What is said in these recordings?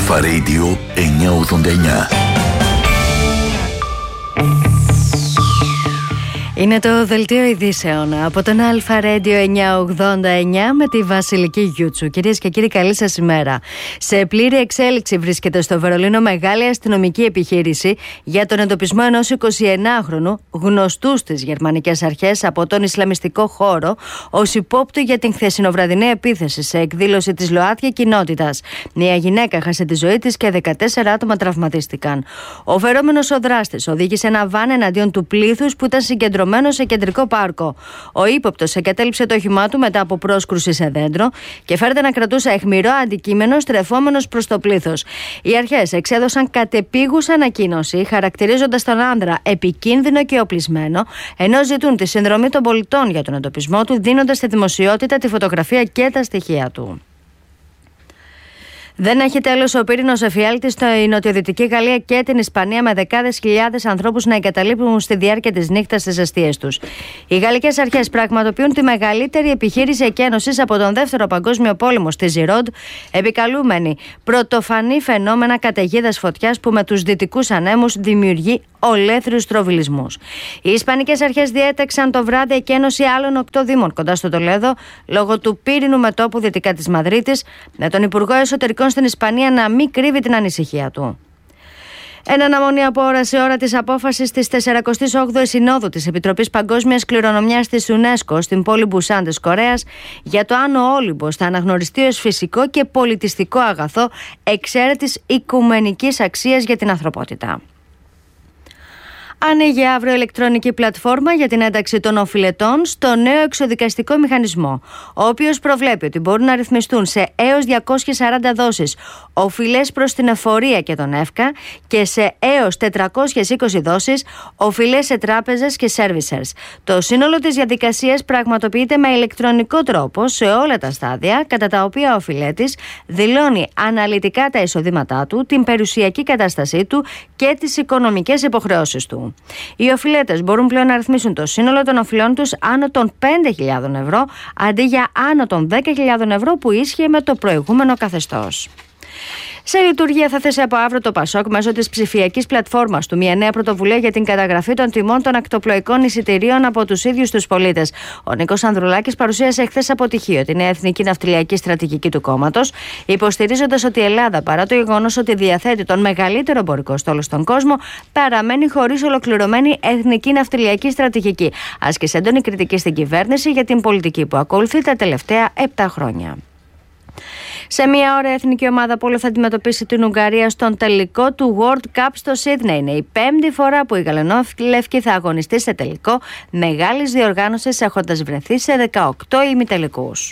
Αλφα Radio 989. Είναι το δελτίο ειδήσεων από τον Αλφα Radio 989 με τη Βασιλική Γιούτσου. Κυρίες και κύριοι, καλή σας ημέρα. Σε πλήρη εξέλιξη βρίσκεται στο Βερολίνο μεγάλη αστυνομική επιχείρηση για τον εντοπισμό ενός 29χρονου γνωστού στις γερμανικές αρχές από τον Ισλαμιστικό χώρο ως υπόπτου για την χθεσινοβραδινή επίθεση σε εκδήλωση της ΛΟΑΤΚΙ κοινότητας. Μια γυναίκα χάσε τη ζωή της και 14 άτομα τραυματίστηκαν. Ο φερόμενος ο δράστης οδήγησε ένα βαν εναντίον του πλήθους που ήταν συγκεντρωμένο σε κεντρικό πάρκο. Ο ύποπτος εγκατέλειψε το όχημά του μετά από πρόσκρουση σε δέντρο και φέρεται να κρατούσε αιχμηρό αντικείμενο στρεφόμενος προς το πλήθος. Οι αρχές εξέδωσαν κατεπίγουσα ανακοίνωση, χαρακτηρίζοντας τον άνδρα επικίνδυνο και οπλισμένο, ενώ ζητούν τη συνδρομή των πολιτών για τον εντοπισμό του, δίνοντας στη δημοσιότητα τη φωτογραφία και τα στοιχεία του. Δεν έχει τέλος ο πύρινος εφιάλτης στη νοτιοδυτική Γαλλία και την Ισπανία, με δεκάδες χιλιάδες ανθρώπους να εγκαταλείπουν στη διάρκεια της νύχτας τις εστίες τους. Οι γαλλικές αρχές πραγματοποιούν τη μεγαλύτερη επιχείρηση εκένωσης από τον Δεύτερο Παγκόσμιο Πόλεμο στη Ζιρόντ, επικαλούμενη πρωτοφανή φαινόμενα καταιγίδας φωτιάς που με τους δυτικούς ανέμους δημιουργεί ολέθριους τροβιλισμούς. Οι Ισπανικές αρχές διέταξαν το βράδυ εκένωση άλλων 8 δήμων κοντά στο Τολέδο λόγω του πύρινου μετώπου δυτικά της Μαδρίτης, με τον Υπουργό Εσωτερικών στην Ισπανία να μην κρύβει την ανησυχία του. Εν αναμονή από ώρα σε ώρα της απόφασης της 48ης Συνόδου της Επιτροπής Παγκόσμιας Κληρονομιάς της UNESCO στην πόλη Μπουσάν της Κορέας για το αν ο Όλυμπος θα αναγνωριστεί ως φυσικό και πολιτιστικό αγαθό εξαίρετης οικουμενικής αξίας για την ανθρωπότητα. Ανοίγει αύριο ηλεκτρονική πλατφόρμα για την ένταξη των οφειλετών στο νέο εξοδικαστικό μηχανισμό, ο οποίος προβλέπει ότι μπορούν να ρυθμιστούν σε έως 240 δόσεις οφειλές προς την εφορία και τον ΕΦΚΑ και σε έως 420 δόσεις οφειλές σε τράπεζες και servicers. Το σύνολο της διαδικασίας πραγματοποιείται με ηλεκτρονικό τρόπο σε όλα τα στάδια, κατά τα οποία ο οφειλέτης δηλώνει αναλυτικά τα εισοδήματά του, την περιουσιακή κατάστασή του και τις οικονομικές υποχρεώσεις του. Οι οφειλέτες μπορούν πλέον να ρυθμίσουν το σύνολο των οφειλών τους άνω των 5.000 ευρώ αντί για άνω των 10.000 ευρώ που ίσχυε με το προηγούμενο καθεστώς. Σε λειτουργία θα θέσει από αύριο το ΠΑΣΟΚ μέσω της ψηφιακής πλατφόρμας του μια νέα πρωτοβουλία για την καταγραφή των τιμών των ακτοπλοϊκών εισιτηρίων από τους ίδιους τους πολίτες. Ο Νίκος Ανδρουλάκης παρουσίασε χθες αποτυχία τη νέα εθνική ναυτιλιακή στρατηγική του κόμματος, υποστηρίζοντας ότι η Ελλάδα, παρά το γεγονός ότι διαθέτει τον μεγαλύτερο εμπορικό στόλο στον κόσμο, παραμένει χωρίς ολοκληρωμένη εθνική ναυτιλιακή στρατηγική. Άσκησε έντονη κριτική στην κυβέρνηση για την πολιτική που ακολουθεί τα τελευταία 7 χρόνια. Σε μία ώρα η εθνική ομάδα πόλο θα αντιμετωπίσει την Ουγγαρία στον τελικό του World Cup στο Σίδνεϊ. Είναι η 5η φορά που η γαλανόφιλη θα αγωνιστεί σε τελικό μεγάλης διοργάνωσης, έχοντας βρεθεί σε 18 ημιτελικούς.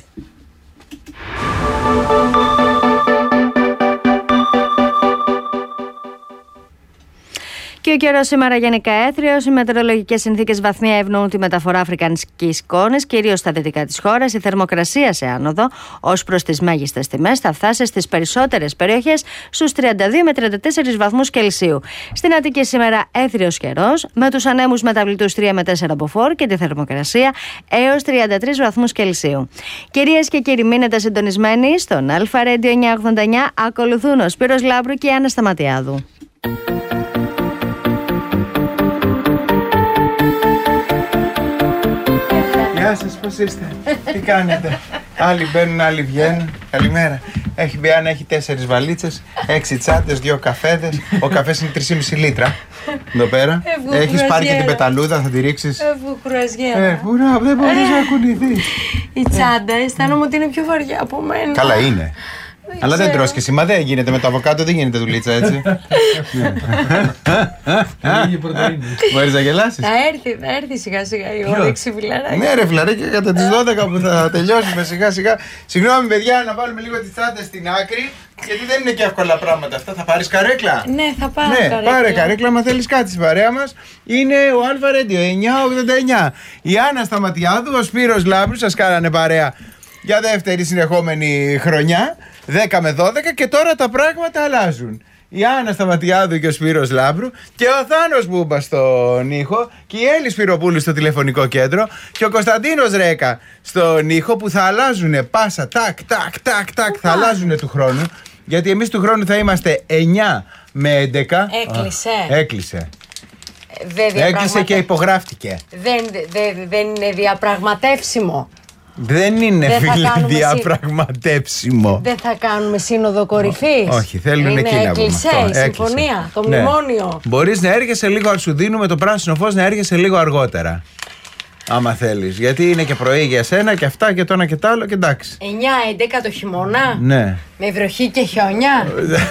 Και ο καιρός σήμερα γενικά έθριος. Οι μετεωρολογικές συνθήκες βαθμία ευνοούν τη μεταφορά αφρικανικής σκόνης, κυρίως στα δυτικά της χώρας. Η θερμοκρασία σε άνοδο ως προς τις μέγιστες τιμές θα φτάσει στις περισσότερες περιοχές στους 32 με 34 βαθμούς Κελσίου. Στην Αττική σήμερα έθριος καιρός, με τους ανέμους μεταβλητούς 3 με 4 μποφόρ και τη θερμοκρασία έως 33 βαθμούς Κελσίου. Κυρίες και κύριοι, μείνετε συντονισμένοι στον Αλφα Radio 989. Ακολουθούν ο Σπύρος Λάμπρου και η Άννα Σταματιάδου. Γεια σας, πώς είστε, τι κάνετε? Άλλοι μπαίνουν, άλλοι βγαίνουν. Καλημέρα. Έχει μπει, αν έχει 4 βαλίτσες, 6 τσάντες, 2 καφέδες. Ο καφές είναι 3,5 λίτρα. Εδώ πέρα. Έχεις πάρει και την πεταλούδα, θα τη ρίξεις. Φουκρουαζιέρα. Δεν μπορείς να κουνηθείς. Η τσάντα αισθάνομαι ότι είναι πιο βαριά από μένα. Καλά είναι. Αλλά δεν τρως και εσύ, μα δεν γίνεται με το αβοκάτο, δεν γίνεται δουλίτσα έτσι. Μπορείς να γελάσεις? Θα έρθει σιγά σιγά η όρεξη, φιλαράκι. Ναι ρε φιλαράκι, κατά τις 12 που θα τελειώσουμε σιγά σιγά. Συγγνώμη παιδιά, να βάλουμε λίγο τις τσάντες στην άκρη, γιατί δεν είναι και εύκολα πράγματα αυτά. Θα πάρεις καρέκλα? Ναι, θα πάρω καρέκλα. Πάρε καρέκλα, μα θέλεις κάτι στην παρέα μας. Είναι ο Αλφα Radio 989. Η Άννα Σταματιάδου, ο Σπύρος Λάμπρου σας κάνανε παρέα για δεύτερη συνεχόμενη χρονιά, 10 με 12, και τώρα τα πράγματα αλλάζουν. Η Άννα Σταματιάδου και ο Σπύρος Λάμπρου και ο Θάνος Μπούμπα στον ήχο και η Έλλη Σπυροπούλου στο τηλεφωνικό κέντρο και ο Κωνσταντίνος Ρέκα στον ήχο, που θα αλλάζουν πάσα τάκ, θα αλλάζουν του χρόνου. Γιατί εμείς του χρόνου θα είμαστε 9 με 11. Έκλεισε. Έκλεισε και υπογράφτηκε. Δεν είναι διαπραγματεύσιμο. Δεν είναι, φίλε, διαπραγματεύσιμο. Δεν θα κάνουμε σύνοδο κορυφής. Όχι, θέλουν εκεί να πούμε. Η συμφωνία, το μνημόνιο. Μπορείς να έρχεσαι λίγο, σου δίνουμε το πράσινο φως, να έρχεσαι λίγο αργότερα. Άμα θέλεις. Γιατί είναι και πρωί για σένα και αυτά και το ένα και το άλλο και εντάξει. 9-11 το χειμώνα. Ναι. Με βροχή και χιόνια.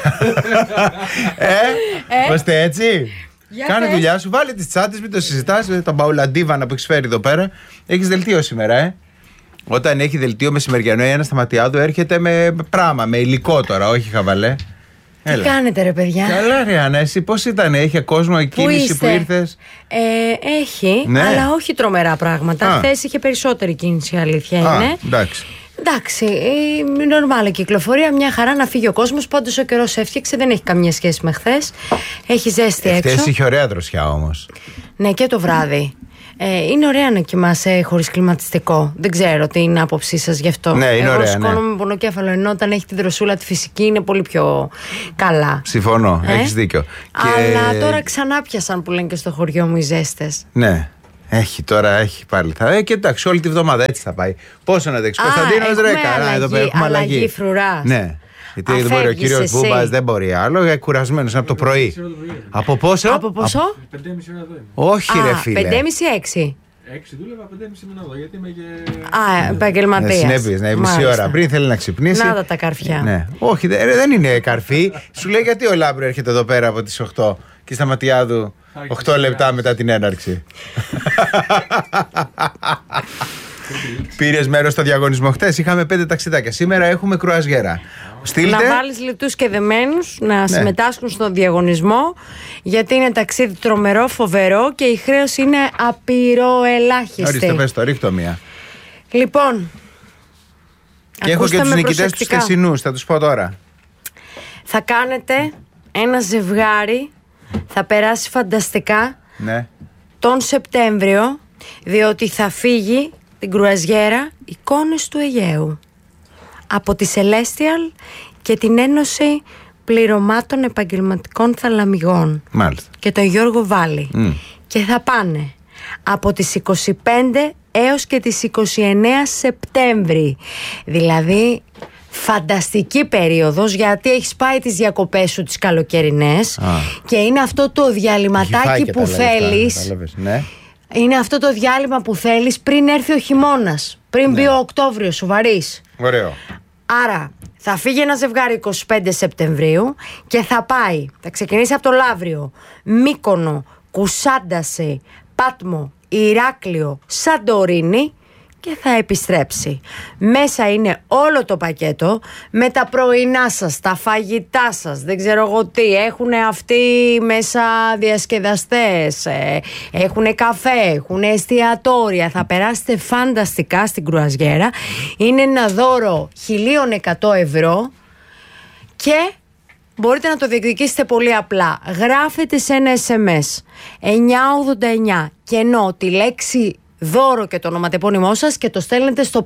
Ώστε έτσι. Κάνε δουλειά σου, βάλε τις τσάτες, μην το συζητάς. Τα μπαουλαντίβανα που έχεις φέρει εδώ πέρα. Έχεις δελτίο σήμερα, Όταν έχει δελτίο μεσημεριανό, η Άννα Σταματιάδου έρχεται με πράγμα, με υλικό τώρα, όχι χαβαλέ. Τι κάνετε, ρε παιδιά? Καλά, ρε Άννα, εσύ πώς ήταν, είχε κόσμο η κίνηση που ήρθες? Έχει, αλλά όχι τρομερά πράγματα. Χθες είχε περισσότερη κίνηση, αλήθεια είναι. Εντάξει, η νορμάλη κυκλοφορία, μια χαρά, να φύγει ο κόσμος. Πάντως ο καιρός έφτιαξε, δεν έχει καμία σχέση με χθες. Έχει ζέστη έξω. Χθες είχε ωραία δροσιά όμως. Ναι, και το βράδυ. Είναι ωραία να κοιμάσαι χωρίς κλιματιστικό. Δεν ξέρω τι είναι η άποψή σας γι' αυτό. Ναι, είναι ωραία. Εγώ σηκώνομαι με πονοκέφαλο, ενώ όταν έχει τη δροσούλα τη φυσική είναι πολύ πιο καλά. Συμφωνώ, έχεις δίκιο. Αλλά τώρα ξανά πιασαν που λένε και στο χωριό μου οι ζέστες. Ναι. Έχει πάλι. Και εντάξει, όλη τη βδομάδα έτσι θα πάει. Πόσο να δείξει. Κωνσταντίνος, ρε, καλά, εδώ πέρα έχουμε αλλαγή. Αλλαγή φρουράς. Ναι. Γιατί δεν μπορεί ο κύριος Μπούμπας, δεν μπορεί άλλο. Κουρασμένος από το πρωί. Από πόσο? Από πόσο? 5,5 ώρα εδώ είμαι. Όχι, ρε φίλε. 5,5-6. 6 δούλευα, 5,5 μήνα εδώ. Γιατί είμαι και. Επαγγελματίας. Συνέπειες, ναι, μισή ώρα πριν θέλει να ξυπνήσει. Να τα καρφιά. Ναι. Όχι, δεν είναι καρφί. Σου λέει γιατί ο Λάμπρο έρχεται εδώ πέρα από τις 8 και στα Σταματιάδου 8 λεπτά μετά την έναρξη. Πήρες μέρος στο διαγωνισμό χτες? Είχαμε 5 ταξιδάκια. Σήμερα έχουμε κρουαζιέρα. Στείλτε. Να βάλεις λιτούς και δεμένους να συμμετάσχουν στον διαγωνισμό, γιατί είναι ταξίδι τρομερό, φοβερό και η χρέωση είναι απειροελάχιστη. Ορίστε, πες το, ρίχτω μία. Λοιπόν, και έχω και τους νικητές τους χθεσινούς, θα τους πω τώρα. Θα κάνετε ένα ζευγάρι, θα περάσει φανταστικά τον Σεπτέμβριο, διότι θα φύγει την κρουαζιέρα Εικόνες του Αιγαίου από τη Celestial και την Ένωση Πληρωμάτων Επαγγελματικών Θαλαμιγών. Μάλιστα. Και τον Γιώργο Βάλη. Και θα πάνε από τις 25 έως και τις 29 Σεπτέμβρη. Δηλαδή φανταστική περίοδος, γιατί έχεις πάει τις διακοπές σου τις καλοκαιρινές και είναι αυτό το διαλυματάκι που θέλεις. Είναι αυτό το διάλειμμα που θέλεις πριν έρθει ο χειμώνας, πριν μπει ο Οκτώβριος, σοβαρής. Ωραίο. Άρα θα φύγει ένα ζευγάρι 25 Σεπτεμβρίου και θα πάει, θα ξεκινήσει από το Λαύριο, Μύκονο, Κουσάνταση, Πάτμο, Ηράκλειο, Σαντορίνη και θα επιστρέψει. Μέσα είναι όλο το πακέτο με τα πρωινά σας, τα φαγητά σας, δεν ξέρω εγώ τι. Έχουν αυτοί μέσα διασκεδαστές, έχουν καφέ, έχουν εστιατόρια. Θα περάσετε φανταστικά στην κρουαζιέρα. Είναι ένα δώρο 1.100 ευρώ και μπορείτε να το διεκδικήσετε πολύ απλά. Γράφετε σε ένα SMS 989 και ενώ τη λέξη δώρο και το ονοματεπώνυμό σας και το στέλνετε στο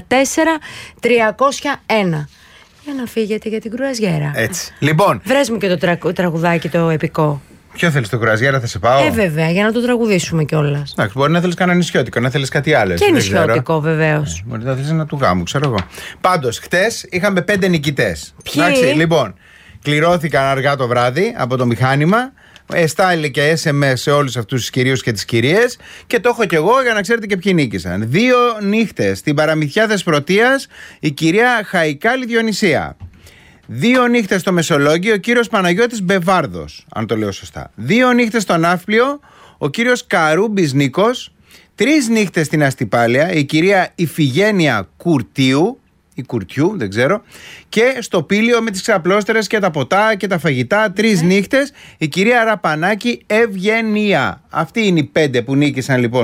54301 για να φύγετε για την κρουαζιέρα. Έτσι. Λοιπόν, βρες μου και το τραγουδάκι το επικό. Ποιο θέλεις, το κρουαζιέρα, θα σε πάω? Βέβαια, για να το τραγουδήσουμε κιόλας. Εντάξει, μπορεί να θέλεις κανένα νησιώτικο, να θέλεις κάτι άλλο. Και νησιώτικο, βεβαίως. Μπορεί να θέλεις ένα του γάμου, ξέρω εγώ. Πάντως, χτες είχαμε 5 νικητές. Ποιοι? Εντάξει, λοιπόν, κληρώθηκαν αργά το βράδυ από το μηχάνημα. Στάλει και SMS σε όλους αυτούς τους κυρίους και τις κυρίες και το έχω κι εγώ για να ξέρετε και ποιοι νίκησαν. 2 νύχτες στην παραμυθιά Θεσπρωτείας η κυρία Χαϊκάλη Διονυσία. 2 νύχτες στο Μεσολόγγιο ο κύριος Παναγιώτης Μπεβάρδος, αν το λέω σωστά. 2 νύχτες στο Ναύπλιο ο κύριος Καρούμπης Νίκος. 3 νύχτες στην Αστυπάλαια η κυρία Ιφηγένεια Κουρτίου ή Κουρτιού, δεν ξέρω. Και στο Πήλιο με τις ξαπλώστερες και τα ποτά και τα φαγητά 3 νύχτες η κυρία Ραπανάκη Ευγενία. Αυτοί είναι οι 5 που νίκησαν λοιπόν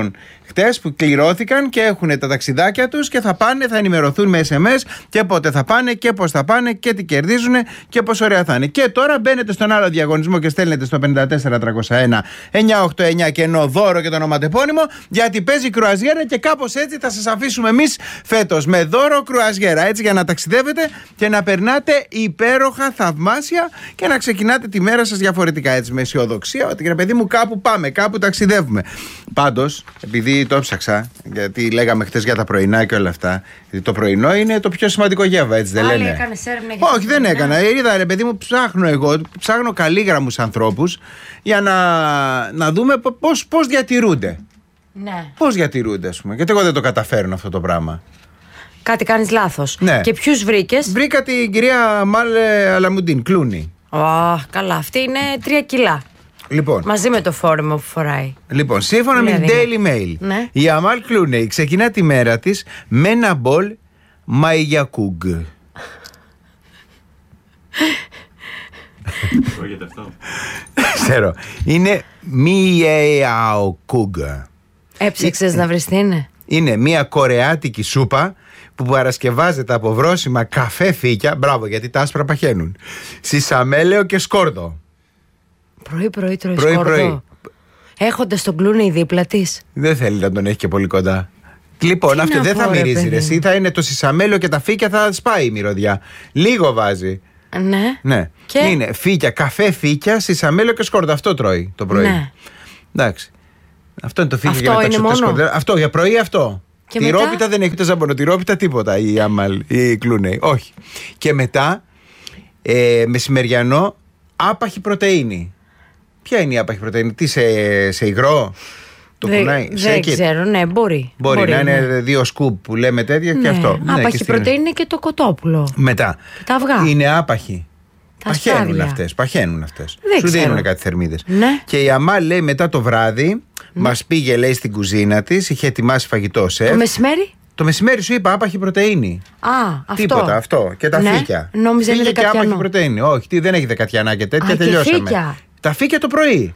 χτες που κληρώθηκαν και έχουν τα ταξιδάκια τους και θα πάνε, θα ενημερωθούν με SMS και πότε θα πάνε και πώς θα πάνε και τι κερδίζουν και πόσο ωραία θα είναι. Και τώρα μπαίνετε στον άλλο διαγωνισμό και στέλνετε στο 54301-989 και ενώ δώρο και το ονοματεπώνυμο, γιατί παίζει κρουαζιέρα και κάπως έτσι θα σας αφήσουμε εμείς φέτος με δώρο κρουαζιέρα. Έτσι για να ταξιδεύετε και να περνάτε υπέροχα, θαυμάσια και να ξεκινάτε τη μέρα σας διαφορετικά. Έτσι με αισιοδοξία ότι ρε παιδί μου κάπου πάμε, κάπου ταξιδεύουμε. Πάντως, επειδή το έψαξα, γιατί λέγαμε χτες για τα πρωινά και όλα αυτά, γιατί το πρωινό είναι το πιο σημαντικό γεύμα, έτσι δεν λένε? Όχι, δεν έκανα. Είδα ρε παιδί μου, ψάχνω καλήγραμμους ανθρώπους για να δούμε πώς διατηρούνται. Ναι. Πώς διατηρούνται, ας πούμε. Γιατί εγώ δεν το καταφέρνω αυτό το πράγμα. Κάτι κάνεις λάθος. Ναι. Και ποιους βρήκες? Βρήκα την κυρία Μάλ Αλαμουντίν, Κλούνι. Καλά, αυτή είναι 3 κιλά. Λοιπόν, μαζί με το φόρεμα που φοράει. Λοιπόν, σύμφωνα με την Daily Mail, ναι, η Αμάλ Κλούνεϊ ξεκινά τη μέρα της με ένα μπολ μαϊγιακούγκ. Τρώγεται αυτό? Ξέρω. Είναι μιαοκούγκ. Έψεξες να βρεις τι είναι? Είναι μια κορεάτικη σούπα που παρασκευάζεται από βρόσιμα καφέ φύκια. Μπράβο, γιατί τα άσπρα παχαίνουν. Σισαμέλαιο και σκόρδο. Πρωί-πρωί τρώει σκόρδο. Έχοντας τον Κλούνεϊ δίπλα της. Δεν θέλει να τον έχει και πολύ κοντά. Λοιπόν, αυτό δεν θα μυρίζει ρε εσύ. Θα είναι το σισαμέλαιο και τα φύκια, θα σπάει η μυρωδιά. Λίγο βάζει. Ναι. Και? Είναι φύκια, καφέ φύκια, σισαμέλαιο και σκόρδο. Αυτό τρώει το πρωί. Ναι. Εντάξει. Αυτό είναι το φύκια αυτό για να σκόρδο. Αυτό για πρωί αυτό. Και τυρόπιτα μετά? Δεν έχει ούτε ζαμπονοτυρόπιτα τίποτα η Αμάλ, η Κλούνεϊ. Όχι. Και μετά μεσημεριανό άπαχη πρωτεΐνη. Ποια είναι η άπαχη πρωτεΐνη? Τι σε υγρό? Το κουνάει? Δεν ξέρω, ναι, μπορεί. Μπορεί να είναι 2 σκουπ που λέμε τέτοια και αυτό. Άπαχη πρωτεΐνη είναι και το κοτόπουλο. Μετά. Και τα αυγά. Είναι άπαχη. Παχαίνουν αυτές. Σου δίνουν κάτι θερμίδες. Ναι. Και η Αμάλ λέει μετά το βράδυ, μας πήγε λέει στην κουζίνα της, είχε ετοιμάσει φαγητό σεφ. Το μεσημέρι? Το μεσημέρι σου είπα άπαχη πρωτεΐνη. Αυτό. Τίποτα, αυτό. Και τα φύκια. Νόμιζα είναι και άπαχη πρωτεΐνη. Όχι, δεν έχει δεκατιανά και τέτοια, τελειώσαμε. Φύκια. Τα φύκια το πρωί.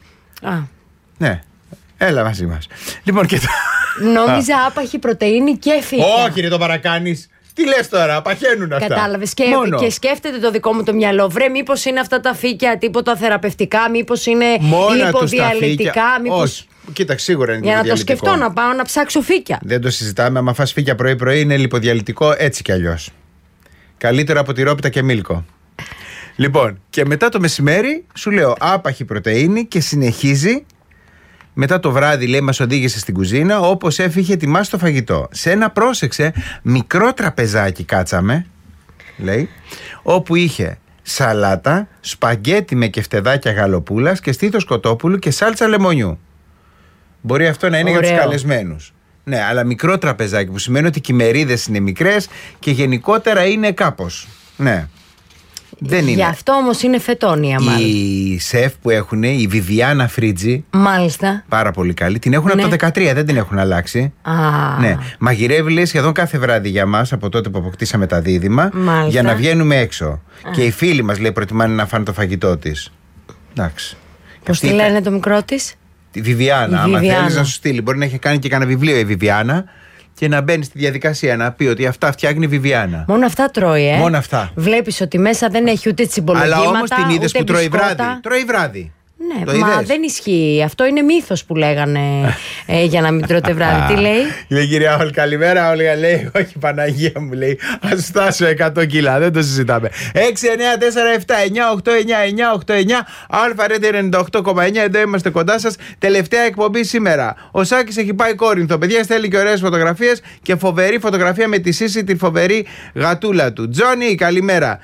Ναι. Έλα μαζί μας. Λοιπόν, και νόμιζα άπαχη πρωτεΐνη και φύκια. Όχι, ρε, το παρακάνεις. Τι λες τώρα, παχαίνουν αυτά. Κατάλαβες. Και σκέφτεται το δικό μου το μυαλό. Βρε, μήπως είναι αυτά τα φύκια τίποτα θεραπευτικά, μήπως είναι λιποδιαλυτικά, μήπως. Όχι. Κοίταξε, σίγουρα είναι για λιποδιαλυτικό. να το σκεφτώ, να πάω να ψάξω φύκια. Δεν το συζητάμε. Άμα φας φύκια πρωί-πρωί, είναι λιποδιαλυτικό έτσι κι αλλιώς. Καλύτερο από τυρόπιτα και μίλκο. Λοιπόν, και μετά το μεσημέρι σου λέω άπαχη πρωτεΐνη και συνεχίζει. Μετά το βράδυ, λέει, μας οδήγησε στην κουζίνα, όπως έφυγε ετοιμάσει το φαγητό. Σε ένα, πρόσεξε, μικρό τραπεζάκι κάτσαμε, λέει, όπου είχε σαλάτα, σπαγκέτι με κεφτεδάκια γαλοπούλας και στήθος κοτόπουλου και σάλτσα λεμονιού. Μπορεί αυτό να είναι για τους καλεσμένους. Ναι, αλλά μικρό τραπεζάκι, που σημαίνει ότι οι μερίδες είναι μικρές και γενικότερα είναι κάπως. Ναι. Δεν είναι. Γι' αυτό όμως είναι φετόνια, μάλλον. Η σεφ που έχουν, η Βιβιάνα Φρίτζι. Μάλιστα. Πάρα πολύ καλή. Την έχουν από το 13, δεν την έχουν αλλάξει. Ναι. Μαγειρεύει, λέει, σχεδόν κάθε βράδυ για μας από τότε που αποκτήσαμε τα δίδυμα. Μάλιστα. Για να βγαίνουμε έξω. Και οι φίλοι μας, λέει, προτιμάνε να φάνε το φαγητό της. Εντάξει. Πώς τη λένε το μικρό της? Τη Βιβιάνα. Άμα θέλεις να σου στείλει, μπορεί να έχει κάνει και κανένα βιβλίο η Βιβιάνα. Και να μπαίνει στη διαδικασία να πει ότι αυτά φτιάχνει η Βιβιάνα. Μόνο αυτά τρώει, Μόνο αυτά. Βλέπεις ότι μέσα δεν έχει ούτε τσιμπολογήματα. Αλλά όμως την είδες που τρώει βράδυ. Τρώει βράδυ. Ναι, μα δεν ισχύει. Αυτό είναι μύθος που λέγανε για να μην τρώτε βράδυ. Τι λέει? Λέει κυρία Όλ, καλημέρα. Όλγα λέει, όχι Παναγία μου, λέει, ας φτάσω 100 κιλά. Δεν το συζητάμε. 6, 9, 4, 7, 9, 8, 9, 9, 8, 9. Αλφα Ρέντε 98,9. Εδώ είμαστε κοντά σας. Τελευταία εκπομπή σήμερα. Ο Σάκης έχει πάει Κόρινθο. Παιδιά, στέλνει και ωραίες φωτογραφίες και φοβερή φωτογραφία με τη Σύση, τη φοβερή γατούλα του. Τζόνι, καλημέρα.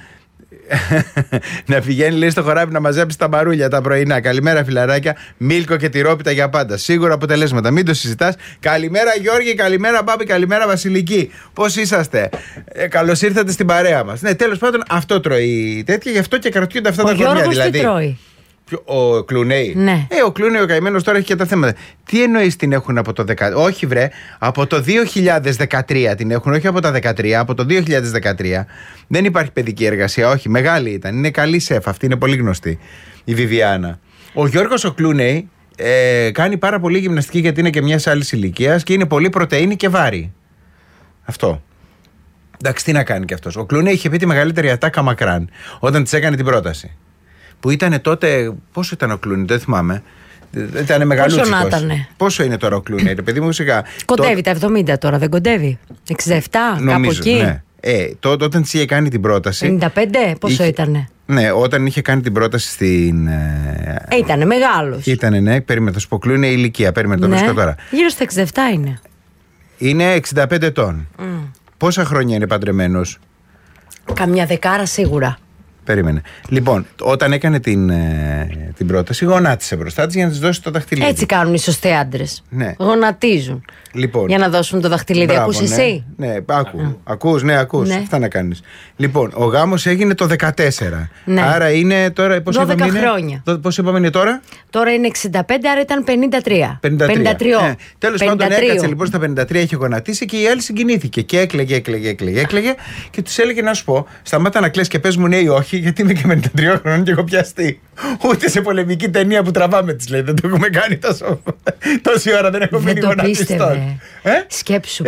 Να πηγαίνει, λέει, στο χωράφι να μαζέψει τα μαρούλια τα πρωινά. Καλημέρα, φιλαράκια. Μίλκο και τυρόπιτα για πάντα. Σίγουρα αποτελέσματα. Μην το συζητάς. Καλημέρα, Γιώργη. Καλημέρα, Μπάμπη. Καλημέρα, Βασιλική. Πώς είσαστε? Καλώς ήρθατε στην παρέα μας. Ναι, τέλος πάντων, αυτό τρώει τέτοια. Γι' αυτό και κρατιούνται αυτά τα κορμιά. Δηλαδή. Τι τρώει? Ο Κλουνέι. Ναι. Ο Κλουνέι ο καημένος τώρα έχει και τα θέματα. Τι εννοείς την έχουν από το 10? Όχι, βρε. Από το 2013 την έχουν, όχι από τα 13, από το 2013. Δεν υπάρχει παιδική εργασία, όχι. Μεγάλη ήταν. Είναι καλή σεφ, αυτή είναι πολύ γνωστή. Η Βιβιάνα. Ο Γιώργος ο Κλουνέι κάνει πάρα πολύ γυμναστική γιατί είναι και μιας άλλης ηλικίας και είναι πολύ πρωτεΐνη και βάρη. Αυτό. Εντάξει, τι να κάνει κι αυτός. Ο Κλούνεϊ είχε πει τη μεγαλύτερη ατάκα μακράν όταν της έκανε την πρόταση. Που ήταν τότε. Πόσο ήταν ο Κλούνεϊ, δεν θυμάμαι. Ήταν μεγαλούτσικος. Πόσο να ήτανε. Πόσο είναι τώρα ο Κλούνεϊ, ρε παιδί μου, σιγά. Κοντεύει τα 70 τώρα, δεν κοντεύει. 67, νομίζω, κάπου εκεί. Ναι. Τότε όταν της είχε κάνει την πρόταση. 55, πόσο ήτανε. Ναι, όταν είχε κάνει την πρόταση στην. Ήτανε μεγάλος. Ήτανε, ναι, περίμενα. Θα σου πω, Κλούνεϊ η ηλικία. Περίμενα, το βρίσκω τώρα. Γύρω στα 67 είναι. Είναι 65 ετών. Πόσα χρόνια είναι παντρεμένος? Καμιά δεκάρα σίγουρα. Περίμενε. Λοιπόν, όταν έκανε την πρόταση, γονάτισε μπροστά της για να της δώσει το δαχτυλίδι. Έτσι κάνουν οι σωστοί άντρες. Ναι. Γονατίζουν. Λοιπόν, για να δώσουν το δαχτυλίδι. μπράβο, Ακούς ναι. εσύ. Ναι, ακούς, ναι, ακούς. Ναι. Αυτά να κάνεις. Λοιπόν, ο γάμος έγινε το 14. Ναι. Άρα είναι τώρα. 12 χρόνια. Πώς είπαμε είναι τώρα? Τώρα είναι 65, άρα ήταν 53. 53. Τέλος πάντων, έκατσε λοιπόν στα 53, είχε γονατίσει και η άλλη συγκινήθηκε. Και έκλαιγε και τους έλεγε να σου πω, σταμάτα να κλαις και πες μου ναι ή όχι, γιατί είμαι και 53 χρόνων και έχω πιαστεί. Ούτε σε πολεμική ταινία που τραβάμε, της λέει. Δεν το έχουμε κάνει τόση ώρα, δεν έχω μείνει γονατιστών. Σκέψου,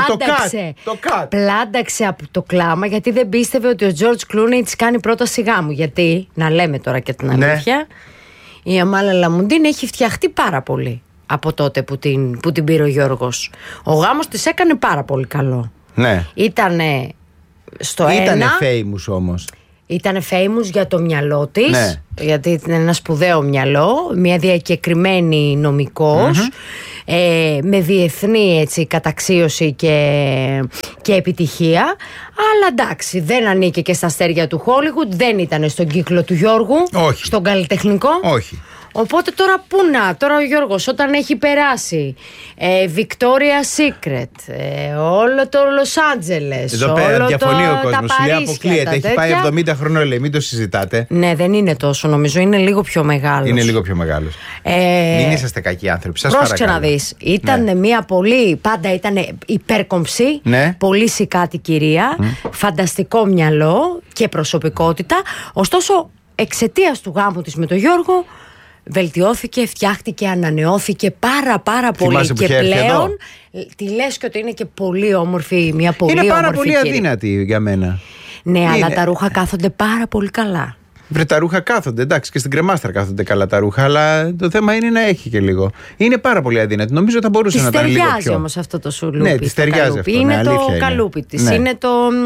το πλάνταξε από το κλάμα γιατί δεν πίστευε ότι ο Τζορτζ Κλούνεϊ της κάνει πρόταση γάμου. Γιατί, να λέμε τώρα και την αλήθεια, η Αμάλα Λαμουντίν έχει φτιαχτεί πάρα πολύ από τότε που την πήρε ο Γιώργος. Ο γάμος της έκανε πάρα πολύ καλό. Ναι. Ήτανε στο Ήτανε ένα. famous όμως. Ήτανε famous για το μυαλό της, ναι. γιατί ήταν ένα σπουδαίο μυαλό, μια διακεκριμένη νομικός, με διεθνή έτσι, καταξίωση και επιτυχία. Αλλά εντάξει, δεν ανήκε και στα αστέρια του Hollywood, δεν ήταν στον κύκλο του Γιώργου, όχι. Στον καλλιτεχνικό. Όχι. Οπότε τώρα πού να, τώρα ο Γιώργος όταν έχει περάσει Victoria's Secret, όλο το Los Angeles, εδώ πέρα διαφωνεί ο κόσμος, τα λέει αποκλείεται, έχει πάει 70 χρονών, λέει, μην το συζητάτε. Ναι, δεν είναι τόσο, νομίζω, είναι λίγο πιο μεγάλος. Είναι λίγο πιο μεγάλος. Μην είσαστε κακοί άνθρωποι, σας πρόσεξε παρακαλώ. να δεις, ήταν μια πολύ, πάντα ήταν υπέρκομψη, ναι. Πολύ σικάτη κυρία, φανταστικό μυαλό και προσωπικότητα, ωστόσο εξαιτίας του γάμου της με τον Γιώργο βελτιώθηκε, φτιάχτηκε, ανανεώθηκε πάρα πολύ. Θυμάσαι και πλέον τη λες και ότι είναι και πολύ όμορφη, μια πολύ όμορφη. Είναι πάρα πολύ αδύνατη για μένα. Ναι, αλλά τα ρούχα κάθονται πάρα πολύ καλά. Βρε, τα ρούχα κάθονται, εντάξει, και στην κρεμάστρα κάθονται καλά τα ρούχα, αλλά το θέμα είναι να έχει και λίγο. Είναι πάρα πολύ αδύνατη. Νομίζω ότι θα μπορούσε να ήταν λίγο πιο. Της ταιριάζει όμως αυτό το σουλούπι. Ναι, της ταιριάζει αυτό. Είναι το καλούπι της. Ναι. Είναι το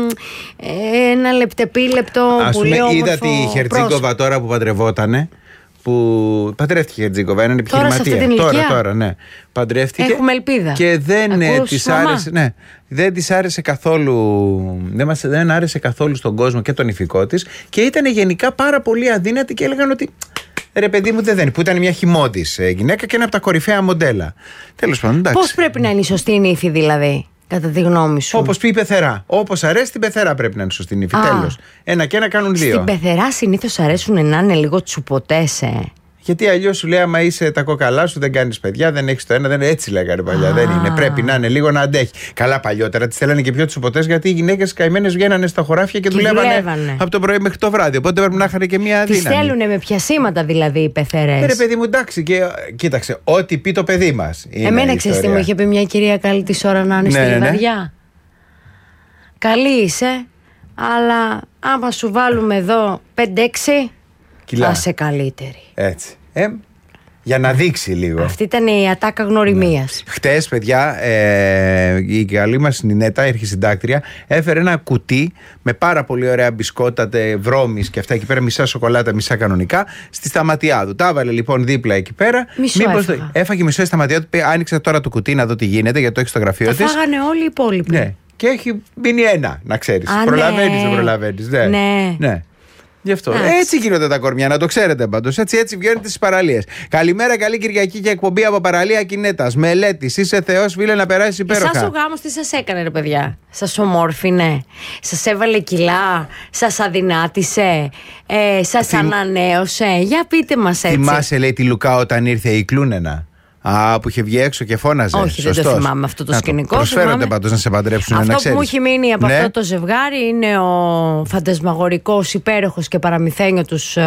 ένα λεπτεπίλεπτο πολύ όμορφο. Είδα τη Χερτζίκοβα τώρα που παντρευότανε. Που παντρεύτηκε η Χερτζίκοβα, έναν επιχειρηματία. Τώρα, ναι. Παντρεύτηκε. Έχουμε ελπίδα. Και δεν της άρεσε. Ναι, δεν της άρεσε καθόλου. Δεν άρεσε καθόλου στον κόσμο και τον ηφικό της. Και ήταν γενικά πάρα πολύ αδύνατη και έλεγαν ότι. Ρε παιδί μου, δεν. Που ήταν μια χυμώδης γυναίκα και ένα από τα κορυφαία μοντέλα. Τέλος πάντων, εντάξει. Πώς πρέπει να είναι η σωστή νύφη, δηλαδή, κατά τη γνώμη σου? Όπως πει η πεθερά. Όπως αρέσει την πεθερά πρέπει να είναι σωστή νύφη. Τέλος. Ένα και ένα κάνουν δύο. Στην πεθερά συνήθως αρέσουν να είναι λίγο τσουποτές, Γιατί αλλιώς σου λέει, άμα είσαι τα κόκαλά σου, δεν κάνεις παιδιά, δεν έχεις το ένα, δεν έτσι λέγανε παλιά. Δεν είναι. Πρέπει να είναι λίγο να αντέχει. Καλά, παλιότερα τις θέλανε και πιο τσουποτές, γιατί οι γυναίκες καημένες βγαίνανε στα χωράφια και δουλεύανε από το πρωί μέχρι το βράδυ. Οπότε πρέπει να είχαν και μια δύναμη. Τις θέλουνε με πιασίματα δηλαδή οι πεθερές. Ρε παιδί μου, εντάξει, και κοίταξε, ό,τι πει το παιδί μας. Εμένα ξέρεις τι μου είχε πει μια κυρία, καλή της ώρα να είναι στη λιβαδιά. Καλή είσαι, αλλά άμα σου βάλουμε εδώ 5-6. Θα είσαι καλύτερη. Έτσι. Για να δείξει λίγο. Αυτή ήταν η ατάκα γνωριμίας. Ναι. Χτες, παιδιά, η καλή μας Νινέτα, αρχισυντάκτρια, έφερε ένα κουτί με πάρα πολύ ωραία μπισκότα, βρώμης και αυτά εκεί πέρα, μισά σοκολάτα, μισά κανονικά, στη Σταματιάδου. Τα έβαλε λοιπόν δίπλα εκεί πέρα. Έφαγε μισό στη Σταματιάδου. Άνοιξε τώρα το κουτί να δω τι γίνεται, γιατί το έχει στο γραφείο της. Τα φάγανε όλοι οι υπόλοιποι. Ναι. Και έχει μείνει ένα, να ξέρεις. Προλαβαίνεις, δεν προλαβαίνεις. Ναι. Γι' αυτό. Έτσι γίνονται τα κορμιά, να το ξέρετε πάντως. Έτσι βγαίνετε στις παραλίες. Καλημέρα, καλή Κυριακή και εκπομπή από παραλία Κινέτας. Μελέτης, είσαι Θεός, φίλε, να περάσεις υπέροχα. Εσάς ο γάμος τι σας έκανε, ρε παιδιά? Σας ομόρφινε, σας έβαλε κιλά, σας αδυνάτησε, σας ανανέωσε? Για πείτε μας έτσι. Θυμάσαι, λέει, τη Λουκά όταν ήρθε η Κλούνενα. Που είχε βγει έξω και φώναζε. Όχι, σωστός. δεν το θυμάμαι αυτό το σκηνικό. Προσφέρονται πάντως να σε παντρέψουν. Αυτό να που μου έχει μείνει από αυτό το ζευγάρι είναι ο φαντασμαγορικός, υπέροχος και παραμυθένιο τους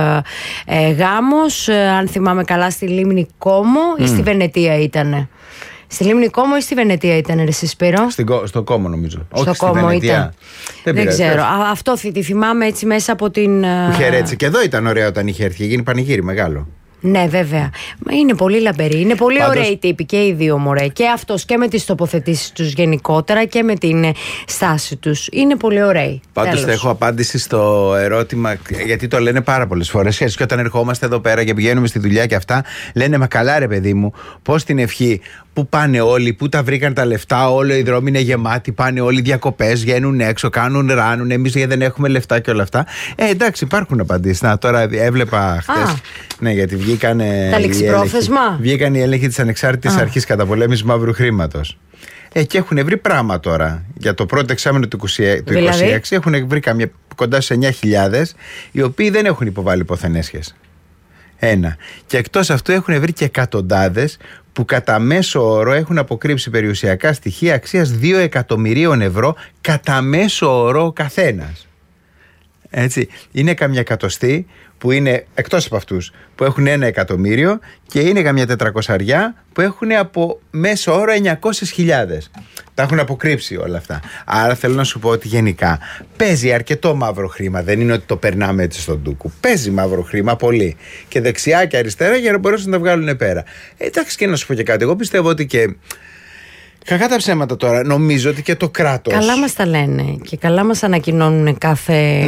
γάμος. Αν θυμάμαι καλά, στη Λίμνη Κόμο ή στη Βενετία ήτανε. Στη Λίμνη Κόμο ή στη Βενετία ήταν, εσύ Σπύρο? Στο Κόμο νομίζω. Στο Όχι, Κόμο ήταν. Δεν ξέρω. Πες. Αυτό τη θυμάμαι έτσι μέσα από την. Που είχε έτσι. Και εδώ ήταν ωραία όταν είχε έρθει. Γίνει πανηγύρι μεγάλο. Ναι, βέβαια. Είναι πολύ λαμπεροί. Είναι πολύ ωραίοι τύποι και οι δύο, μωρέ. Και αυτός και με τις τοποθετήσεις τους γενικότερα και με την στάση τους. Είναι πολύ ωραίοι. Πάντως θα έχω απάντηση στο ερώτημα, γιατί το λένε πάρα πολλές φορές. Και όταν ερχόμαστε εδώ πέρα και πηγαίνουμε στη δουλειά και αυτά, λένε μα καλά, ρε παιδί μου, πώς την ευχή. Πού πάνε όλοι, πού τα βρήκαν τα λεφτά, όλοι οι δρόμοι είναι γεμάτοι, πάνε όλοι διακοπές, βγαίνουν έξω, κάνουν ράνουν. Εμείς δεν έχουμε λεφτά και όλα αυτά. Εντάξει, υπάρχουν απαντήσεις. Να, τώρα έβλεπα χτες. Ναι, γιατί βγήκανε. Τα ληξιπρόθεσμα. Βγήκαν οι έλεγχοι της Ανεξάρτητης Αρχής Καταπολέμησης Μαύρου Χρήματος. Και έχουν βρει πράγμα τώρα. Για το πρώτο εξάμηνο του 2026 έχουν βρει κοντά σε 9.000, οι οποίοι δεν έχουν υποβάλει ποθενέσχες. Ένα. Και εκτός αυτού έχουν βρει και εκατοντάδες που κατά μέσο όρο έχουν αποκρύψει περιουσιακά στοιχεία αξίας 2 εκατομμυρίων ευρώ κατά μέσο όρο ο καθένας. Έτσι. Είναι καμιά εκατοστή που είναι εκτός από αυτούς που έχουν 1 εκατομμύριο και είναι καμιά 400 που έχουν από μέσο όρο 900.000. Τα έχουν αποκρύψει όλα αυτά. Άρα θέλω να σου πω ότι γενικά παίζει αρκετό μαύρο χρήμα. Δεν είναι ότι το περνάμε έτσι στον ντούκου. Παίζει μαύρο χρήμα πολύ. Και δεξιά και αριστερά για να μπορέσουν να τα βγάλουν πέρα. Εντάξει, και να σου πω και κάτι. Εγώ πιστεύω ότι και. Κακά τα ψέματα τώρα. Νομίζω ότι και το κράτος. Καλά μας τα λένε και καλά μας ανακοινώνουν κάθε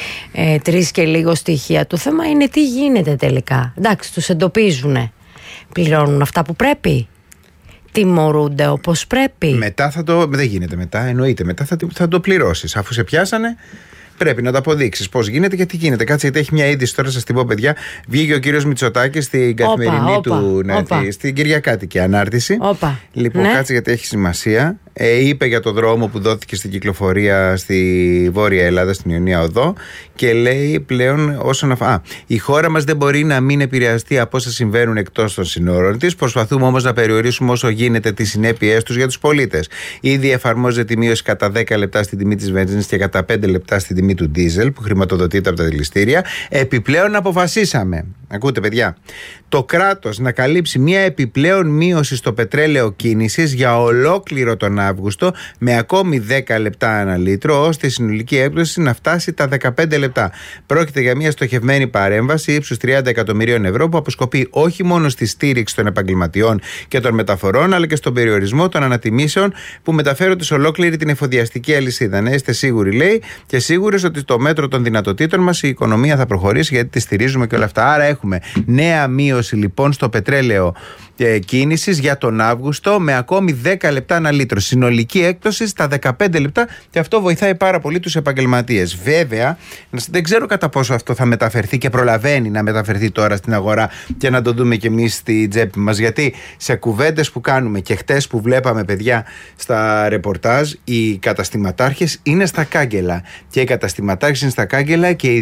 3 και λίγο στοιχεία. Το θέμα είναι τι γίνεται τελικά. Εντάξει, τους εντοπίζουν. Πληρώνουν αυτά που πρέπει. Τιμωρούνται όπως πρέπει. Μετά δεν γίνεται μετά, εννοείται. Μετά θα το πληρώσεις. Αφού σε πιάσανε, πρέπει να το αποδείξεις πώς γίνεται και τι γίνεται. Κάτσε, γιατί έχει μια είδηση τώρα, σας την πω, παιδιά. Βγήκε ο κύριος Μητσοτάκης στην καθημερινή του. Στην Κυριακάτικη ανάρτηση. Λοιπόν, κάτσε, γιατί έχει σημασία. Είπε για το δρόμο που δόθηκε στην κυκλοφορία στη Βόρεια Ελλάδα, στην Ιωνία Οδό, και λέει πλέον η χώρα μας δεν μπορεί να μην επηρεαστεί από όσα συμβαίνουν εκτός των συνόρων της. Προσπαθούμε όμως να περιορίσουμε όσο γίνεται τις συνέπειές τους για τους πολίτες. Ήδη εφαρμόζεται η μείωση κατά 10 λεπτά στην τιμή της βενζίνης και κατά 5 λεπτά στην τιμή του ντίζελ που χρηματοδοτείται από τα δηληστήρια. Επιπλέον αποφασίσαμε, ακούτε παιδιά, το κράτος να καλύψει μια επιπλέον μείωση στο πετρέλαιο κίνησης για ολόκληρο τον Αύγουστο με ακόμη 10 λεπτά ανά λίτρο, ώστε η συνολική έκπτωση να φτάσει τα 15 λεπτά. Πρόκειται για μια στοχευμένη παρέμβαση ύψους 30 εκατομμυρίων ευρώ που αποσκοπεί όχι μόνο στη στήριξη των επαγγελματιών και των μεταφορών, αλλά και στον περιορισμό των ανατιμήσεων που μεταφέρονται σε ολόκληρη την εφοδιαστική αλυσίδα. Ναι, είστε σίγουροι, λέει, και σίγουρες ότι στο μέτρο των δυνατοτήτων μας η οικονομία θα προχωρήσει, γιατί τη στηρίζουμε και όλα αυτά. Άρα έχουμε νέα μείωση λοιπόν στο πετρέλαιο κίνησης για τον Αύγουστο με ακόμη 10 λεπτά ανά λίτρο. Συνολική έκπτωση στα 15 λεπτά, και αυτό βοηθάει πάρα πολύ τους επαγγελματίες. Βέβαια, δεν ξέρω κατά πόσο αυτό θα μεταφερθεί και προλαβαίνει να μεταφερθεί τώρα στην αγορά και να το δούμε κι εμείς στη τσέπη μας. Γιατί σε κουβέντες που κάνουμε και χτες που βλέπαμε, παιδιά, στα ρεπορτάζ, οι καταστηματάρχες είναι στα κάγκελα. Και οι καταστηματάρχες είναι στα κάγκελα και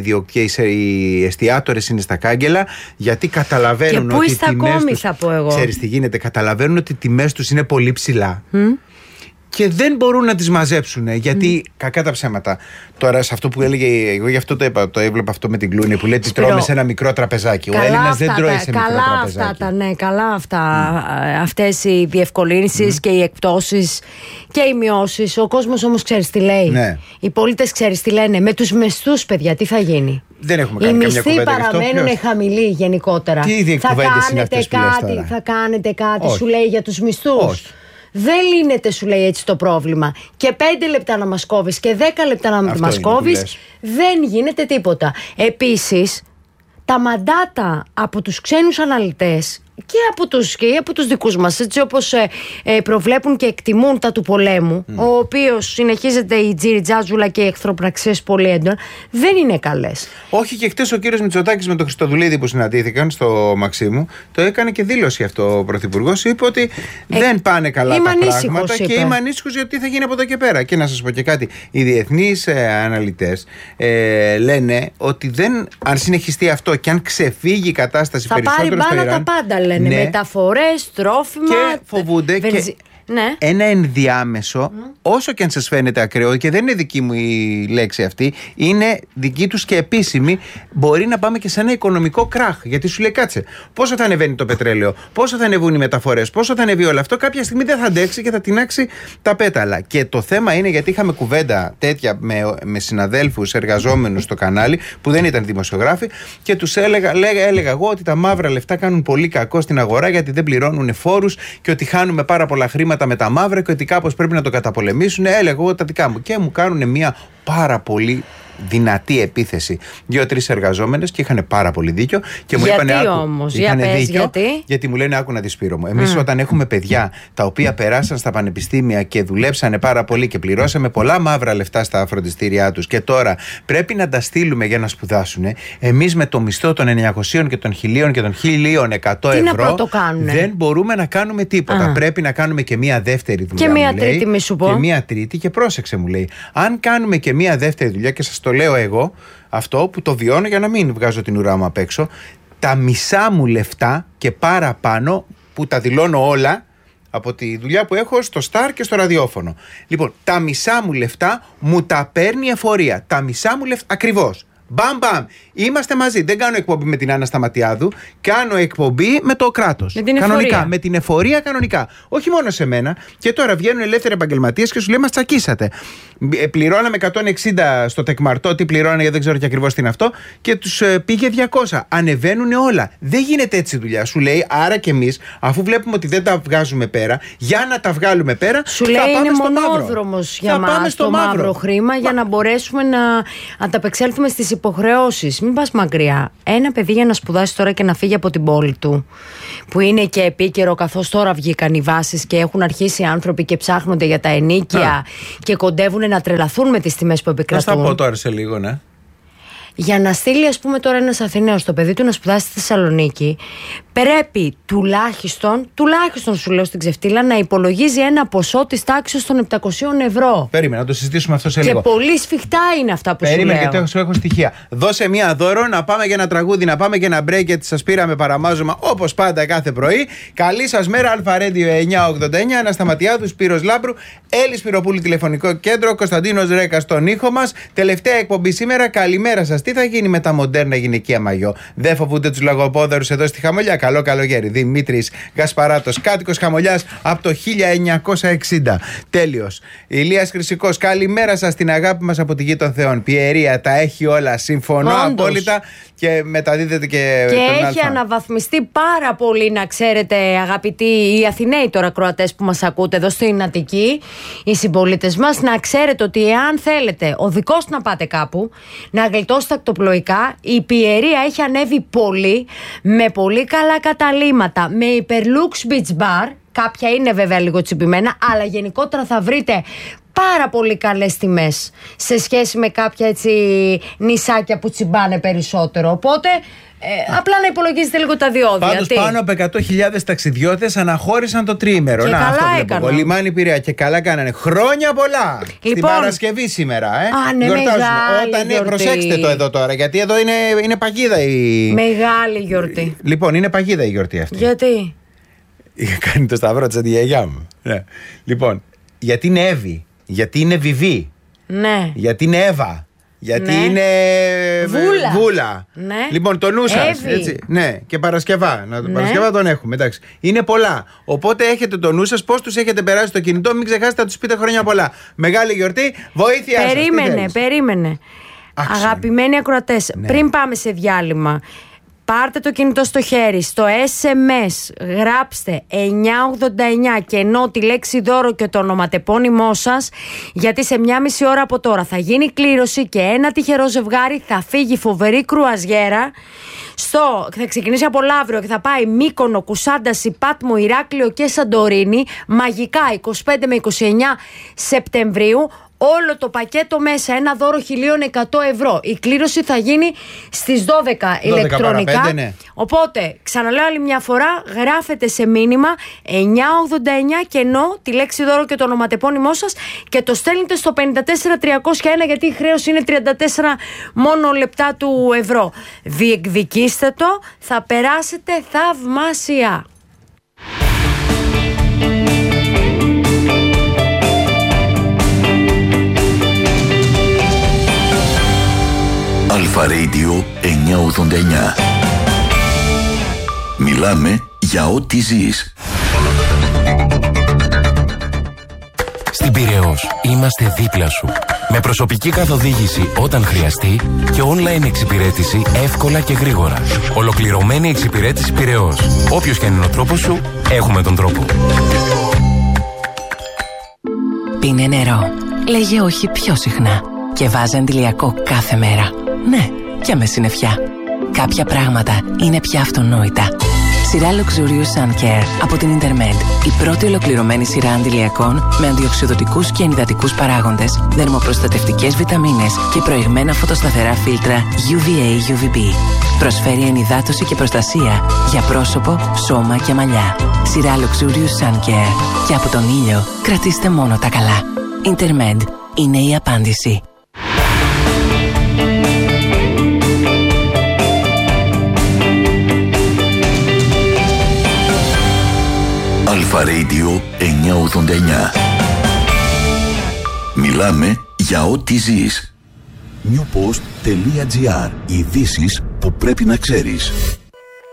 οι εστιατόρες είναι στα κάγκελα, γιατί καταλαβαίνουν και ότι οι τιμές τους, θα πω εγώ. Ξέρεις τι γίνεται, καταλαβαίνουν ότι οι τιμές τους είναι πολύ ψηλά. Και δεν μπορούν να τις μαζέψουν, γιατί κακά τα ψέματα. Τώρα, σε αυτό που έλεγε, εγώ γι' αυτό το είπα, το έβλεπα αυτό με την Κλούνη που λέει ότι τρώμε σε ένα μικρό τραπεζάκι. Ο Έλληνας δεν τρώει σε μικρό τραπεζάκι. Καλά αυτά. Αυτές οι διευκολύνσεις και οι εκπτώσεις και οι μειώσεις. Ο κόσμος όμως ξέρεις τι λέει. Ναι. Οι πολίτες ξέρεις τι λένε. Με τους μισθούς, παιδιά, τι θα γίνει. Δεν έχουμε κάνει καμιά κουβέντα. Οι μισθοί παραμένουν χαμηλοί γενικότερα. Θα κάνετε κάτι, σου λέει, για τους μισθούς. Δεν λύνεται, σου λέει, έτσι το πρόβλημα. Και 5 λεπτά να μας κόβεις και 10 λεπτά να μας κόβεις, δεν γίνεται τίποτα. Επίσης, τα μαντάτα από τους ξένους αναλυτές και από τους δικούς μας, έτσι όπως προβλέπουν και εκτιμούν τα του πολέμου, ο οποίος συνεχίζεται η τζιριτζάζουλα και οι εχθροπραξίες πολύ έντονα, δεν είναι καλές. Όχι, και χτες ο κύριος Μητσοτάκης με τον Χριστοδουλίδη που συναντήθηκαν στο Μαξίμου, το έκανε και δήλωση αυτό ο Πρωθυπουργός. Είπε ότι δεν πάνε καλά τα πράγματα και είμαι ανήσυχος για τι θα γίνει από εδώ και πέρα. Και να σας πω και κάτι, οι διεθνείς αναλυτές λένε ότι αν συνεχιστεί αυτό και αν ξεφύγει η κατάσταση θα περισσότερο πάρει μπάνα τα πάντα, λένε. Ναι. Μεταφορές, τρόφιμα. Και φοβούνται και ναι. ένα ενδιάμεσο, όσο και αν σας φαίνεται ακραίο, και δεν είναι δική μου η λέξη αυτή, είναι δική τους και επίσημη, μπορεί να πάμε και σε ένα οικονομικό κράχ. Γιατί σου λέει, κάτσε, πόσο θα ανεβαίνει το πετρέλαιο, πόσο θα ανεβούν οι μεταφορές, πόσο θα ανεβεί όλο αυτό, κάποια στιγμή δεν θα αντέξει και θα τεινάξει τα πέταλα. Και το θέμα είναι, γιατί είχαμε κουβέντα τέτοια με συναδέλφους εργαζόμενους στο κανάλι, που δεν ήταν δημοσιογράφοι, και τους έλεγα εγώ ότι τα μαύρα λεφτά κάνουν πολύ κακό στην αγορά, γιατί δεν πληρώνουν φόρους και ότι χάνουμε πάρα πολλά χρήματα με τα μαύρα και ότι κάπως πρέπει να το καταπολεμήσουν. Έλεγα εγώ τα δικά μου. Και μου κάνουν μια πάρα πολύ δυνατή επίθεση 2-3 εργαζόμενες και είχαν πάρα πολύ δίκιο. Και μου γιατί είπανε, όμως, για πες, γιατί μου λένε, άκου να δεις Σπύρο μου. Εμείς όταν έχουμε παιδιά τα οποία περάσαν στα πανεπιστήμια και δουλέψανε πάρα πολύ και πληρώσαμε πολλά μαύρα λεφτά στα φροντιστήριά τους και τώρα πρέπει να τα στείλουμε για να σπουδάσουν, εμείς με το μισθό των 900 και των 1000 και των 1100 ευρώ δεν μπορούμε να κάνουμε τίποτα. Πρέπει να κάνουμε και μία δεύτερη δουλειά. Και μία τρίτη, μη σου πω. Και μία τρίτη, και πρόσεξε, μου λέει, αν κάνουμε και μία δεύτερη δουλειά, και σας το λέω εγώ, αυτό που το βιώνω για να μην βγάζω την ουρά μου απ' έξω, τα μισά μου λεφτά και παραπάνω, που τα δηλώνω όλα από τη δουλειά που έχω στο Star και στο ραδιόφωνο. Λοιπόν, τα μισά μου λεφτά μου τα παίρνει η εφορία. Τα μισά μου λεφτά, ακριβώς. Μπαμ μπαμ. Είμαστε μαζί. Δεν κάνω εκπομπή με την Άννα Σταματιάδου. Κάνω εκπομπή με το κράτος. Με την κανονικά. εφορία. Με την εφορία κανονικά. Όχι μόνο σε μένα. Και τώρα βγαίνουν ελεύθεροι επαγγελματίες και σου λέει, μας τσακίσατε. Πληρώναμε 160 στο τεκμαρτό. Τι πληρώνανε, γιατί δεν ξέρω και ακριβώς τι είναι αυτό. Και τους πήγε 200. Ανεβαίνουν όλα. Δεν γίνεται έτσι δουλειά. Σου λέει, άρα και εμείς, αφού βλέπουμε ότι δεν τα βγάζουμε πέρα, για να τα βγάλουμε πέρα, σου λέει είναι μονόδρομος για μας το μαύρο χρήμα, για να μπορέσουμε να ανταπεξέλθουμε στις υποχρεώσεις. Μην πας μακριά. Ένα παιδί για να σπουδάσει τώρα και να φύγει από την πόλη του, που είναι και επίκαιρο, καθώς τώρα βγήκαν οι βάσεις και έχουν αρχίσει οι άνθρωποι και ψάχνονται για τα ενίκια και κοντεύουν να τρελαθούν με τις τιμές που επικρατούν. Θα στα πω τώρα σε λίγο, ναι. Για να στείλει, ας πούμε, τώρα ένας Αθηναίος το παιδί του να σπουδάσει στη Θεσσαλονίκη, πρέπει τουλάχιστον σου λέω στην ξεφτύλα, να υπολογίζει ένα ποσό της τάξης των 700 ευρώ. Περίμενα, να το συζητήσουμε αυτό σε λίγο. Και πολύ σφιχτά είναι αυτά που σου λέω. Περίμενα, γιατί έχω στοιχεία. Δώσε μία δώρο, να πάμε για ένα τραγούδι, να πάμε για ένα break, γιατί σας πήραμε παραμάζωμα όπως πάντα κάθε πρωί. Καλή σας μέρα, Αλφαρέντιο 989, Άννα Σταματιάδου, Σπύρος Λάμπρου, Έλλη Σπυροπούλη τηλεφωνικό κέντρο, Κωνσταντίνος Ρέκας στον ήχο μας. Τελευταία εκπομπή σήμερα. Καλημέρα σας. Τι θα γίνει με τα μοντέρνα γυναικεία μαγιό? Δεν φοβούνται τους λογοπόδαρους εδώ στη Χαμολιά? Καλό καλοκαίρι. Δημήτρης Γασπαράτος, κάτοικος Χαμολιάς από το 1960. Τέλειος. Ηλίας Χρυσικός, καλημέρα σας, την αγάπη μας από τη γη των Θεών. Πιερία, τα έχει όλα. Συμφωνώ απόλυτα και μεταδίδεται και τον έχει αναβαθμιστεί πάρα πολύ, να ξέρετε, αγαπητοί οι Αθηναίοι τώρα Κροατές που μας ακούτε εδώ στην Αττική, οι συμπολίτες μας, να ξέρετε ότι εάν θέλετε οδικώς να πάτε κάπου, να γλιτώσετε ακτοπλοϊκά, η Πιερία έχει ανέβει πολύ, με πολύ καλά καταλύματα, με Hyperlux Beach Bar. Κάποια είναι βέβαια λίγο τσιμπημένα, αλλά γενικότερα θα βρείτε πάρα πολύ καλές τιμές σε σχέση με κάποια έτσι νησάκια που τσιμπάνε περισσότερο. Οπότε απλά να υπολογίζετε λίγο τα διόδια. Πάντως πάνω από 100.000 ταξιδιώτες αναχώρησαν το τριήμερο. Και να, καλά αυτό έκαναν. βλέπω. Λιμάνι Πειραιά, και καλά κάνανε. Χρόνια πολλά! Λοιπόν, στην Παρασκευή σήμερα. ναι, γιορτάζουν. μεγάλη γιορτή. Προσέξτε το εδώ τώρα, γιατί εδώ είναι παγίδα η. Μεγάλη γιορτή. Λοιπόν, είναι παγίδα η γιορτή αυτή. Γιατί? Είχα κάνει το σταυρό της αντιγιαγιά μου. Ναι. Λοιπόν, γιατί είναι Εύη, γιατί είναι Βιβί, Ναι. γιατί είναι Εύα, γιατί είναι Βούλα. Ναι. Λοιπόν, το νου σας, έτσι. Ναι, και Παρασκευά. Παρασκευά τον έχουμε, εντάξει. Είναι πολλά. Οπότε έχετε το νου σας, πώς τους έχετε περάσει στο κινητό, μην ξεχάσετε να τους πείτε χρόνια πολλά. Μεγάλη γιορτή, βοήθεια σας. Περίμενε. Αγαπημένοι ακροατές, πριν πάμε σε διάλειμμα, πάρτε το κινητό στο χέρι, στο SMS γράψτε 989 και ενώ τη λέξη δώρο και το ονοματεπώνυμό σας, γιατί σε 1,5 ώρα από τώρα θα γίνει κλήρωση και ένα τυχερό ζευγάρι θα φύγει φοβερή κρουαζιέρα. Θα ξεκινήσει από Λαύριο και θα πάει Μύκονο, Κουσάνταση, Πάτμο, Ηράκλειο και Σαντορίνη, μαγικά 25 με 29 Σεπτεμβρίου. όλο το πακέτο μέσα, ένα δώρο 1.100 ευρώ. Η κλήρωση θα γίνει στις 12 ηλεκτρονικά. 5, ναι. Οπότε, ξαναλέω άλλη μια φορά, γράφετε σε μήνυμα 989 κενό τη λέξη δώρο και το ονοματεπώνυμό σας και το στέλνετε στο 54301, γιατί η χρέωση είναι 34 μόνο λεπτά του ευρώ. Διεκδικήστε το, θα περάσετε θαυμάσια. Αλφα Radio 989. Μιλάμε για ό,τι ζεις. Στην Πειραιώς είμαστε δίπλα σου. Με προσωπική καθοδήγηση όταν χρειαστεί και online εξυπηρέτηση εύκολα και γρήγορα. Ολοκληρωμένη εξυπηρέτηση Πειραιώς. Όποιος και αν είναι ο τρόπος σου, έχουμε τον τρόπο. Πίνε νερό. Λέγε όχι πιο συχνά. Και βάζε αντιλιακό κάθε μέρα. Ναι, και με συννεφιά. Κάποια πράγματα είναι πια αυτονόητα. Σειρά Luxurious Sun Care από την Intermed. Η πρώτη ολοκληρωμένη σειρά αντιλιακών με αντιοξειδωτικούς και ενυδατικούς παράγοντες, δερμοπροστατευτικές βιταμίνες και προηγμένα φωτοσταθερά φίλτρα UVA-UVB. Προσφέρει ενυδάτωση και προστασία για πρόσωπο, σώμα και μαλλιά. Σειρά Luxurious Sun Care. Και από τον ήλιο κρατήστε μόνο τα καλά. Intermed είναι η απάντηση. Αλφα Radio 989. Μιλάμε για ό,τι ζεις. Newpost.gr. Ειδήσεις που πρέπει να ξέρεις.